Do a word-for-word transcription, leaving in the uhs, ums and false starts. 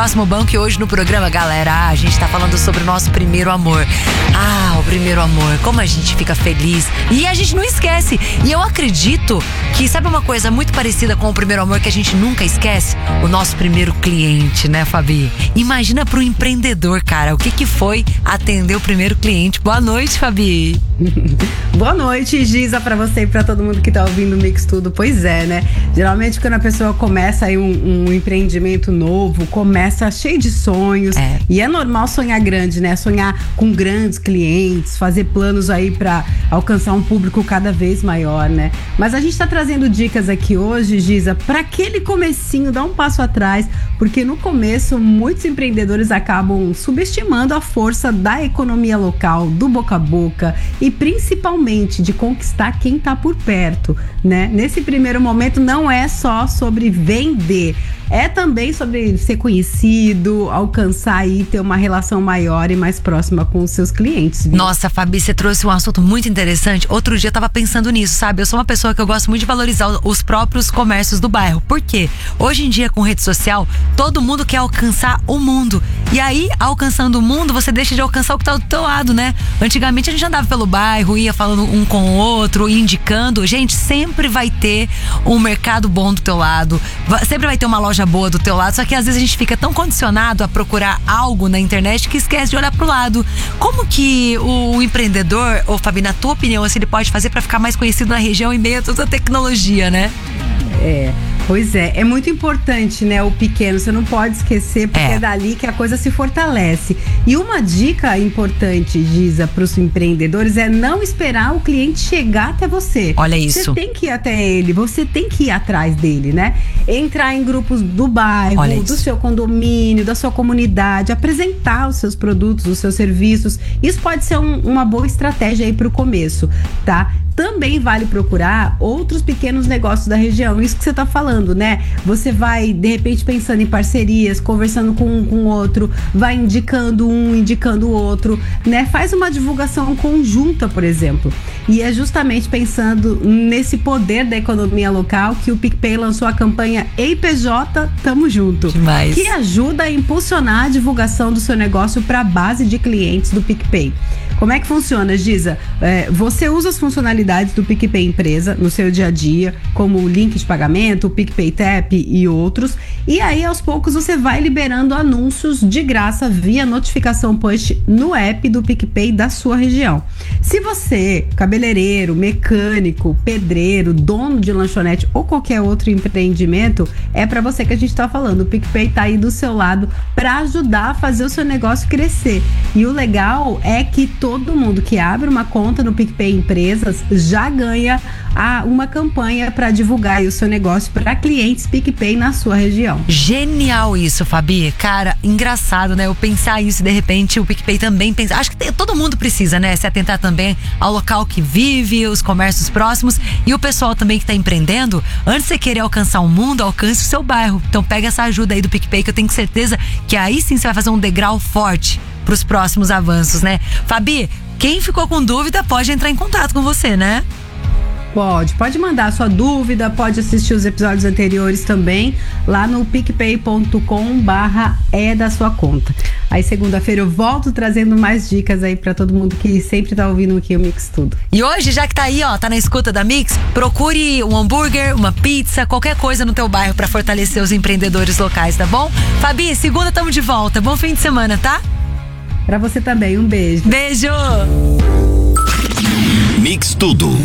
Próximo banco e hoje no programa, galera, a gente tá falando sobre o nosso primeiro amor. Ah, o primeiro amor, como a gente fica feliz e a gente não esquece. E eu acredito que, sabe uma coisa muito parecida com o primeiro amor que a gente nunca esquece? O nosso primeiro cliente, né, Fabi? Imagina pro empreendedor, cara, o que que foi atender o primeiro cliente. Boa noite, Fabi. Boa noite, Giza, pra você e pra todo mundo que tá ouvindo o Mix Tudo. Pois é, né? Geralmente quando a pessoa começa aí um, um empreendimento novo, começa cheio de sonhos. É. E é normal sonhar grande, né? Sonhar com grandes clientes, fazer planos aí pra alcançar um público cada vez maior, né? Mas a gente tá trazendo dicas aqui hoje, Giza, pra aquele comecinho, dar um passo atrás, porque no começo muitos empreendedores acabam subestimando a força da economia local, do boca a boca e principalmente de conquistar quem tá por perto, né? Nesse primeiro momento não é só sobre vender, é também sobre ser conhecido, alcançar e ter uma relação maior e mais próxima com os seus clientes. Viu? Nossa, Fabi, você trouxe um assunto muito interessante. Outro dia eu tava pensando nisso, sabe? Eu sou uma pessoa que eu gosto muito de valorizar os próprios comércios do bairro. Por quê? Hoje em dia, com rede social, todo mundo quer alcançar o mundo. E aí, alcançando o mundo, você deixa de alcançar o que tá do teu lado, né? Antigamente a gente andava pelo bairro, ia falando um com o outro, indicando. Gente, sempre vai ter um mercado bom do teu lado, sempre vai ter uma loja boa do teu lado, só que às vezes a gente fica tão condicionado a procurar algo na internet que esquece de olhar pro lado. Como que o empreendedor, ou Fabi, na tua opinião, assim, ele pode fazer pra ficar mais conhecido na região em meio a toda a tecnologia, né? É, pois é, é muito importante, né, o pequeno, você não pode esquecer, porque é, é dali que a coisa se fortalece. E uma dica importante, Giza, para os empreendedores é não esperar o cliente chegar até você. Olha isso. Você tem que ir até ele, você tem que ir atrás dele, né? Entrar em grupos do bairro, do seu condomínio, da sua comunidade, apresentar os seus produtos, os seus serviços. Isso pode ser um, uma boa estratégia aí para o começo, tá? Também vale procurar outros pequenos negócios da região. Isso que você tá falando, né? Você vai, de repente, pensando em parcerias, conversando com um com outro, vai indicando um, indicando o outro, né? Faz uma divulgação conjunta, por exemplo. E é justamente pensando nesse poder da economia local que o PicPay lançou a campanha Ei P J, Tamo Junto. Demais. Que ajuda a impulsionar a divulgação do seu negócio para a base de clientes do PicPay. Como é que funciona, Giza? É, você usa as funcionalidades do PicPay Empresa no seu dia a dia, como o link de pagamento, o PicPay Tap e outros. E aí, aos poucos, você vai liberando anúncios de graça via notificação push no app do PicPay da sua região. Se você, cabeleireiro, mecânico, pedreiro, dono de lanchonete ou qualquer outro empreendimento, é para você que a gente tá falando. O PicPay tá aí do seu lado para ajudar a fazer o seu negócio crescer. E o legal é que todo Todo mundo que abre uma conta no PicPay Empresas já ganha a, uma campanha para divulgar o seu negócio para clientes PicPay na sua região. Genial isso, Fabi. Cara, engraçado, né? Eu pensar isso e de repente o PicPay também pensa. Acho que tem, todo mundo precisa, né? Se atentar também ao local que vive, os comércios próximos e o pessoal também que tá empreendendo. Antes de você querer alcançar o mundo, alcance o seu bairro. Então pega essa ajuda aí do PicPay que eu tenho certeza que aí sim você vai fazer um degrau forte para os próximos avanços, né? Fabi, quem ficou com dúvida pode entrar em contato com você, né? Pode, pode mandar a sua dúvida, pode assistir os episódios anteriores também lá no picpay ponto com barra é da sua conta. Aí segunda-feira eu volto trazendo mais dicas aí pra todo mundo que sempre tá ouvindo aqui o Mix Tudo. E hoje, já que tá aí, ó, tá na escuta da Mix, procure um hambúrguer, uma pizza, qualquer coisa no teu bairro pra fortalecer os empreendedores locais, tá bom? Fabi, segunda tamo de volta, bom fim de semana, tá? Pra você também, um beijo. Beijo! Mix Tudo.